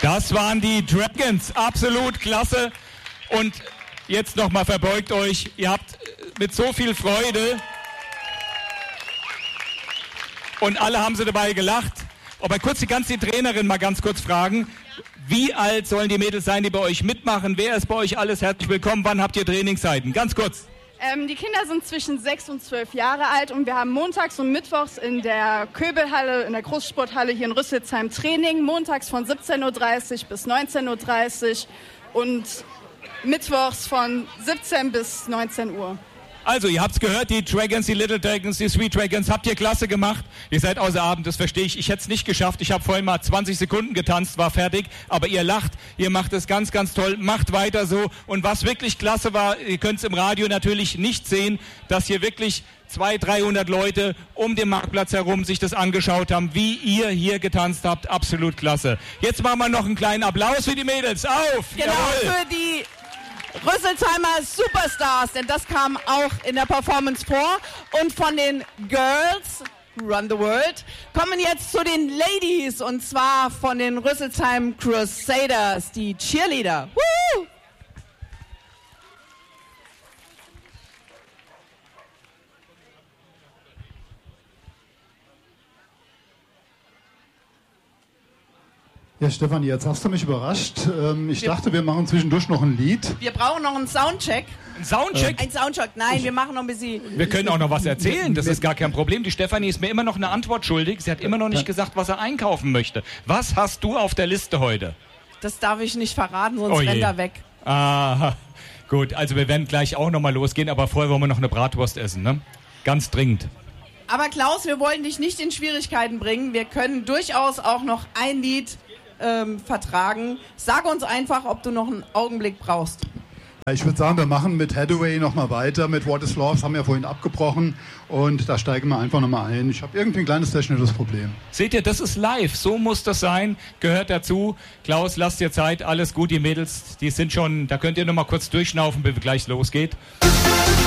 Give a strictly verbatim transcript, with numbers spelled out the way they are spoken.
Das waren die Dragons, absolut klasse. Und jetzt nochmal verbeugt euch, ihr habt mit so viel Freude und alle haben sie dabei gelacht. Aber kurz die ganze Trainerin mal ganz kurz fragen, wie alt sollen die Mädels sein, die bei euch mitmachen? Wer ist bei euch alles herzlich willkommen? Wann habt ihr Trainingszeiten? Ganz kurz. Ähm, die Kinder sind zwischen sechs und zwölf Jahre alt und wir haben montags und mittwochs in der Köbelhalle, in der Großsporthalle hier in Rüsselsheim Training. Montags von siebzehn Uhr dreißig bis neunzehn Uhr dreißig und mittwochs von siebzehn bis neunzehn Uhr. Also, ihr habt's gehört, die Dragons, die Little Dragons, die Sweet Dragons, habt ihr klasse gemacht. Ihr seid außer Abend, das verstehe ich. Ich hätte es nicht geschafft. Ich habe vorhin mal zwanzig Sekunden getanzt, war fertig. Aber ihr lacht, ihr macht es ganz, ganz toll. Macht weiter so. Und was wirklich klasse war, ihr könnt es im Radio natürlich nicht sehen, dass hier wirklich zweihundert, dreihundert Leute um den Marktplatz herum sich das angeschaut haben, wie ihr hier getanzt habt. Absolut klasse. Jetzt machen wir noch einen kleinen Applaus für die Mädels. Auf! Genau, Jawohl. für die Rüsselsheimer Superstars, denn das kam auch in der Performance vor. Und von den Girls, Run the World, kommen jetzt zu den Ladies, und zwar von den Rüsselsheim Crusaders, die Cheerleader. Woo! Ja, Stefanie, jetzt hast du mich überrascht. Ähm, ich wir dachte, wir machen zwischendurch noch ein Lied. Wir brauchen noch einen Soundcheck. Ein Soundcheck? Ein Soundcheck, nein, wir machen noch ein bisschen... Wir können auch noch was erzählen, das ist gar kein Problem. Die Stefanie ist mir immer noch eine Antwort schuldig. Sie hat immer noch nicht gesagt, was er einkaufen möchte. Was hast du auf der Liste heute? Das darf ich nicht verraten, sonst Oh je. rennt er weg. Ah, gut, also wir werden gleich auch nochmal losgehen, aber vorher wollen wir noch eine Bratwurst essen, ne? Ganz dringend. Aber Klaus, wir wollen dich nicht in Schwierigkeiten bringen. Wir können durchaus auch noch ein Lied ähm, vertragen. Sag uns einfach, ob du noch einen Augenblick brauchst. Ich würde sagen, wir machen mit Hathaway nochmal weiter. Mit What is Love, das haben wir ja vorhin abgebrochen. Und da steigen wir einfach nochmal ein. Ich habe irgendwie ein kleines technisches Problem. Seht ihr, das ist live. So muss das sein. Gehört dazu. Klaus, lasst dir Zeit. Alles gut, die Mädels, die sind schon, da könnt ihr nochmal kurz durchschnaufen, bis es gleich losgeht.